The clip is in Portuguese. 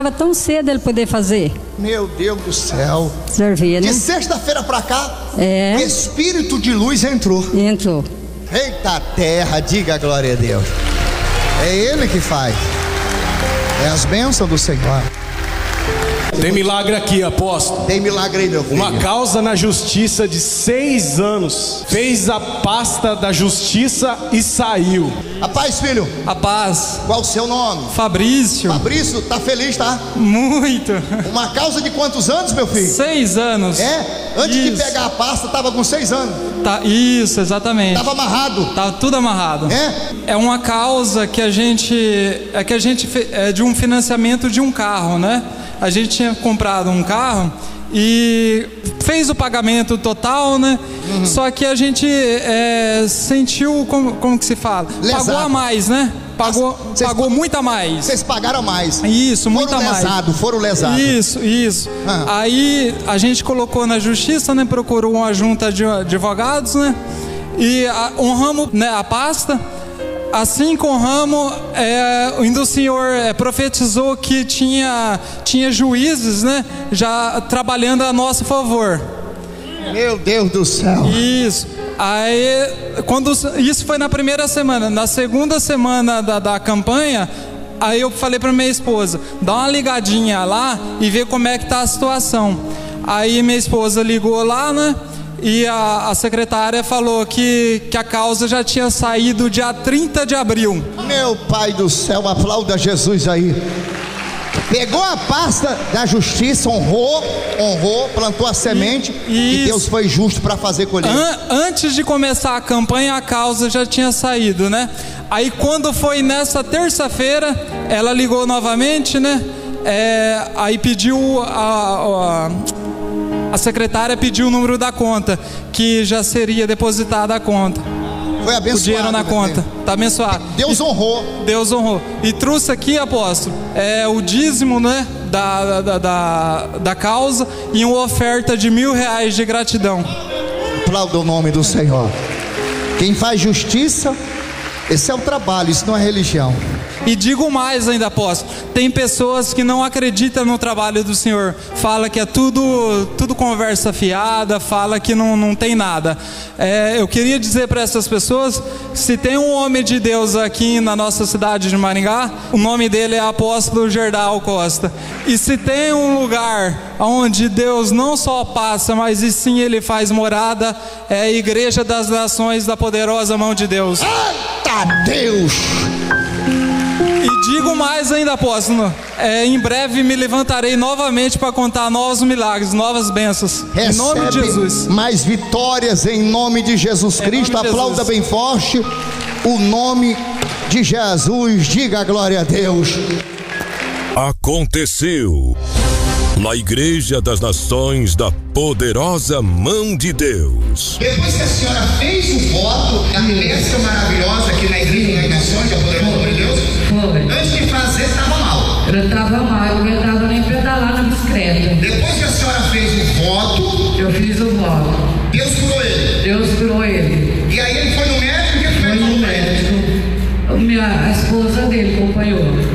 tão cedo ele poder fazer. Meu Deus do céu. Servia, né? De sexta-feira pra cá, É. o Espírito de luz entrou. Entrou. Eita terra, diga a glória a Deus. É Ele que faz. É as bênçãos do Senhor. Tem milagre aqui, apóstolo. Tem milagre aí, meu filho. Uma causa na justiça de 6 anos. Fez a pasta da justiça e saiu. A paz, filho. A paz. Qual o seu nome? Fabrício. Fabrício, tá feliz, tá? Muito. Uma causa de quantos anos, meu filho? 6 anos. É? Antes de pegar a pasta, tava com 6 anos. Tá, isso, exatamente. Tava amarrado. Tava tudo amarrado. É? É uma causa que a gente é de um financiamento de um carro, né? A gente tinha comprado um carro e fez o pagamento total, né? Só que a gente sentiu, como que se fala? Lesado. Pagou a mais, né? Pagou muito a mais. Vocês pagaram a mais. Isso, muito a mais. Foram lesados. Isso. Aí a gente colocou na justiça, né? Procurou uma junta de advogados, né? E honramos, né, a pasta. Assim que honramos, o senhor profetizou que tinha juízes, né? Já trabalhando a nosso favor. Meu Deus do céu. Isso. Aí, isso foi na primeira semana. Na segunda semana da campanha, aí eu falei para minha esposa: dá uma ligadinha lá e vê como é que tá a situação. Aí minha esposa ligou lá, né? E a secretária falou que a causa já tinha saído dia 30 de abril. Meu Pai do céu, aplauda Jesus aí. Pegou a pasta da justiça, honrou, plantou a semente e Deus foi justo para fazer colheita. Antes de começar a campanha, a causa já tinha saído, né? Aí quando foi nessa terça-feira, ela ligou novamente, né? Aí pediu a secretária pediu o número da conta, que já seria depositada a conta. Foi abençoado. O dinheiro na conta. Está abençoado. Deus honrou. Deus honrou. E trouxe aqui, apóstolo, o dízimo, né, da causa e uma oferta de R$1.000 de gratidão. Aplauda o nome do Senhor. Quem faz justiça, esse é o trabalho, isso não é religião. E digo mais ainda, apóstolo, tem pessoas que não acreditam no trabalho do Senhor, fala que é tudo conversa fiada, fala que não tem nada. Eu queria dizer para essas pessoas, se tem um homem de Deus aqui na nossa cidade de Maringá, o nome dele é apóstolo Gerdal Costa. E se tem um lugar onde Deus não só passa, mas e sim Ele faz morada, é a Igreja das Nações da Poderosa Mão de Deus. Eita Deus! E digo mais ainda, apóstolo, em breve me levantarei novamente para contar novos milagres, novas bênçãos. Em nome de Jesus. Mais vitórias em nome de Jesus Cristo. Aplauda bem forte o nome de Jesus. Diga a glória a Deus. Aconteceu na Igreja das Nações da Poderosa Mão de Deus. Depois que a senhora fez o voto da bênção maravilhosa aqui na Igreja das Nações da Poderosa Mão de Deus, antes de fazer estava mal. Eu estava mal, eu não estava nem pedalar na bicicleta. Depois que a senhora fez o voto, eu fiz o voto. Deus curou ele. Deus curou ele. E aí ele foi no médico? Foi no médico. A esposa dele acompanhou.